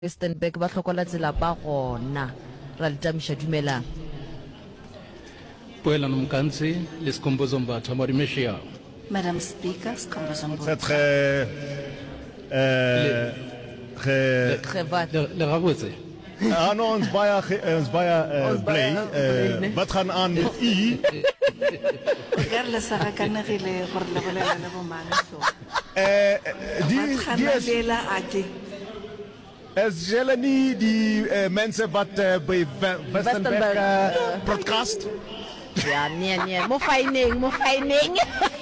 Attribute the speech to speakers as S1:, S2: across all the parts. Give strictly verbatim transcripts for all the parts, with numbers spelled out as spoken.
S1: Rustenburg ba tlhokola tsela ba gona ra letamisha dumelang
S2: Poelano Mkansi, les Kombozombatha Morimeshia.
S3: Madam Speaker, Skombozombo.
S4: C'est très euh très
S1: très va
S2: Le Rabose.
S4: ah non ons baie ons baie bly wat gaan aan met u
S3: Gerle sara kanegile gore le bolela le bo mang so.
S4: eh die die is
S3: Dela ake.
S4: is julle nie die uh, mense wat uh, by Westenberg uh, broadcast
S1: ja nee nee mo faining mo faining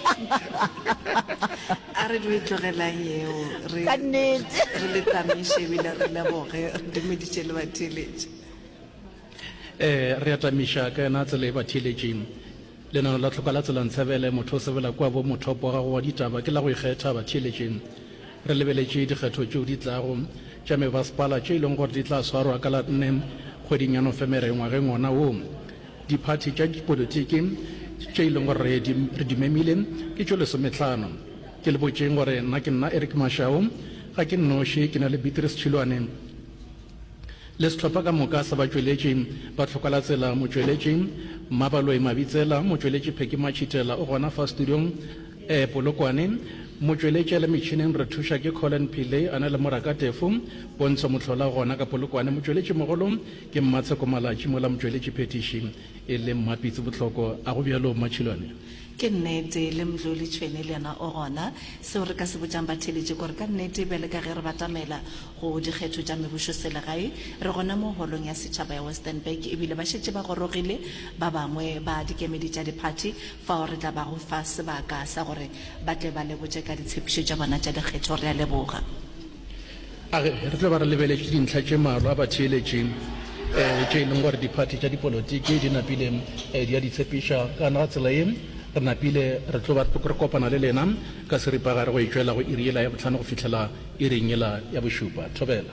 S3: Are do itlogela yeo re
S1: ka nnete
S3: re le tamishe bila re la boge di meditshele ba theletse.
S2: Eh re atamisha ka na tsele ba theletseng. Le nna la tlhoka la tsela ntsebele motho se bela kwa bo mothopo ga go ditaba ke la go ikgetha ba theletseng. Re lebeletse dikgetho tšeo di tla go tša mebasepala tše e leng gore di tla swarwa ka la nne kgweding ya Nofemere ngwageng ngwana wo. Diphathi tša dipolotiki tše e leng gore re di memile ke tšo lesomehlano ke le botšeng gore nna ke nna Eric Mashao ga ke nnoši ke na le Beatrice Chilwane le setlhopha ka moka sa batšweletši ba tlhokala tsela motšweletši Mabaloi Mabitsela motšweletši Pheki Machitela o gona fa studiong eh Polokwane motšweletši le metšhineng re thuša ke Colin Pile a na le Moraka Tefo Bontsho Motlhola gona ka Polokwane motšweletši mogolo ke Mmatsheko Malatši mola motšweletši petition e le Mmapitsi Botlhoko a go bjalo Machilwane
S3: Ke nnete le mdloli tshwene le yana o gona se re ka se botjang ba theletse gore ka nnete bele ka ge re batamela go dikgetho tša mebušo selegae re gona mo holong ya setšhaba ya Westenburg e bile ba šetše ba gorogile ba bangwe ba dikemedi tša diphathi fa re tla ba go fa sebaka sa gore ba tle ba lebotse ka ditshepišo tša bona tša dikgetho re a leboga
S2: a re tle ba re lebeletše dintlha tše mmalwa ba theeletšeng um tše e leng gore diphathi tša dipolotiki di napile di a ditshepiša ka na tsela e re napile re tlo ba re kopana le lena ka seripagare go itšwela go iri ela ya botlhano go fitlhela iring ela ya bošupa thobela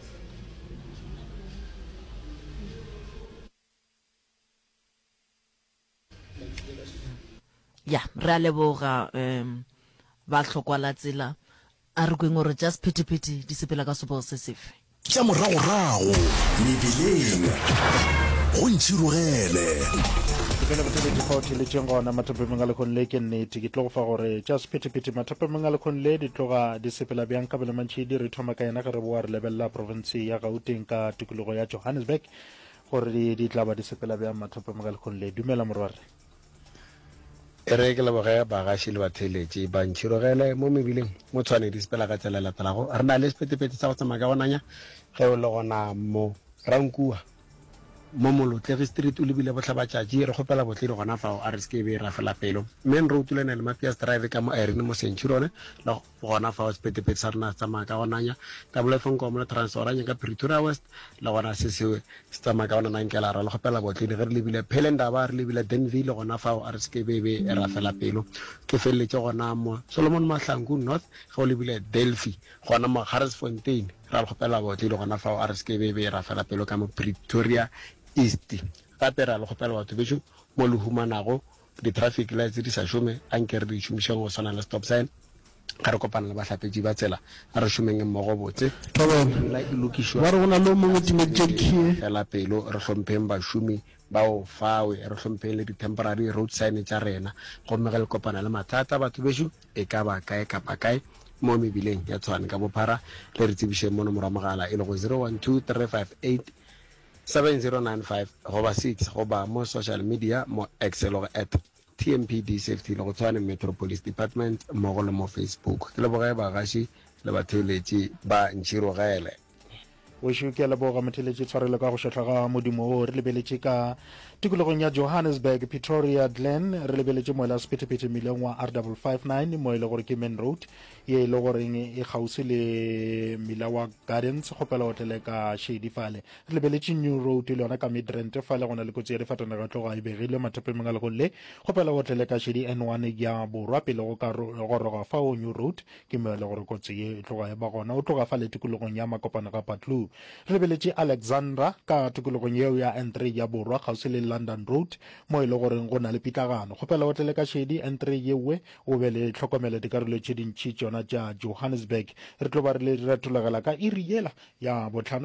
S1: ya re a leboga um ba tlhokwala tsela a re kweng gore just phetipheti di sepela ka sopo se sefe
S5: tša moragorago mebileng go ntšhirogele
S6: Pele batho di khothe le tšengona mathapemeng a lekhonle ke nnete ke tlo go fa gore just phetipheti mathapemeng a lekhonle di tloga di sepela bjang ka bele mantši di re thoma ka yena ge re boa re lebelela province ya Gauteng ka tikologo ya Johannesburg gore di tla ba di sepela bjang mathapemeng a lekhonle dumela morwarre
S7: e re ke leboge bagaši le batheletši ba ntšhirogele mo mebileng mo tshwane di sepela ka tsela latelago re na le sephetephete sa go tsamaya ka gonanya ge o le gona mo Rankua mo Molotlegi street o lebile botlhabatšatši re kgopela botledi gona fao a re se ke be ra fela pelo main road le na le Mapias drive ka mo Irene mo Centurion le gona fao sephetephete sa rena se tsamaya ka gonanya double fonko mo le Transoranye ka Pretoria West le gona se se se tsamaya ka gona nke la ra le kgopela botledi ge re lebile Phelendaba re lebile Denville gona fao a re se ke be be ra fela pelo ke feletse gona mo Solomon Mahlangu North ge o lebile Delphi gona mo Harrisfontein ra le kgopela botledi gona fao a re se ke be be ra fela pelo ka mo Pretoria East gape ra le kgopela batho betšo mo le humanago di-traffic lights di sa šome a nke re di šomišeng go swana le stop sign ga re kopana le bahlapetši ba tsela a re šomeng mmogo botse la ilokišwa
S5: ba re go na le mongwe timeditša dikhie
S7: fela pelo re hlompheng bašomi bao fawe re hlompheng le di-temporary road sign tša rena gomme ge le kopana le mathata batho betšo e ka ba kae kapa kae mo mebileng ya tshwane ka bophara le re tsebišeng mo nomoro ya mogala e le go zero one two three five eight seven zero nine five goba six goba mo social media mo excel at T M P D safety le go tshwane Metropolis Department mo go le mo Facebook ke le bogae bagaši le batheletši ba ntšhirogele
S6: o šuke le boga motheletši tshwarelo ka go šotlha ga modimo o re lebeletše ka tikologong ya Johannesburg Pretoria Glen re lebeletše moela sephetephete mileng wa R five five nine mo e le gore ke main road ye e le goreng e gausi le mila wa Gardens kgopela hotele ka Shady fale re lebeletše New Road le yona ka Midrand fale gona le kotsi ya difatanaga tloga e begile mathapemeng a legolle kgopela hotele ka Shady N one ya borwa pele go ka goroga fao New Road ke mo e le gore kotsi ye tloga e ba gona o tloga fale tikologong ya Makopana ga Patlu two re lebeletše alexandra ka tikologong yeo ya n three ya borwa kgauswi le london road mo e le goreng go na le pitlagano kgopela o tlele ka šedi n three yewe o be le tlhokomela dikarolo tše dintšhi tšona tša johannesburg re tlo ba re le retologela ka iri yela ya bohlano